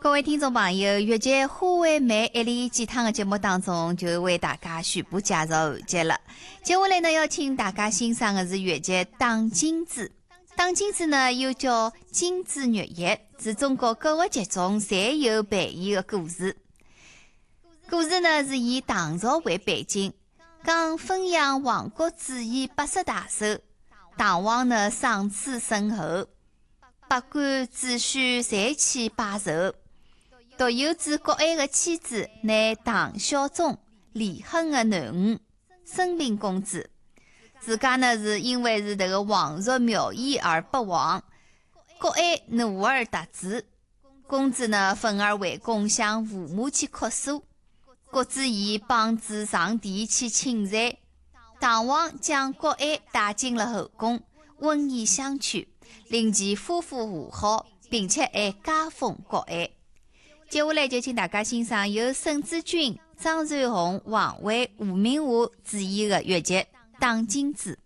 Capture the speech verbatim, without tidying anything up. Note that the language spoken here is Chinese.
各位听众朋友，越剧花为美一连几趟的节目当中，就为大家全部介绍完结了。接下来呢，要请大家欣赏的是越剧《打金子》。打金子呢，又叫金枝玉叶，是中国各个剧种侪有扮演的故事。故事呢是以唐朝为背景，讲分养亡国主义八十大寿。唐王呢赏赐深厚，百官子婿侪去拜寿。独有子国爱的妻子乃唐孝宗李亨的囡恩升平公主，自家呢是因为是这个王族庙医而不忘，国爱怒而达志。公主呢愤而回宫向父母去哭诉，国主意帮助上殿去请罪。唐王将国爱带进了后宫，温言相劝，令其夫妇和好，并且还加封国爱。接下来就请大家欣赏由沈志军、张传红、王伟、吴明华主演的越剧《打金子》。